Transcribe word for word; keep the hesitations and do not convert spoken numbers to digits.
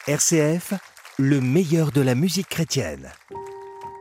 R C F, le meilleur de la musique chrétienne.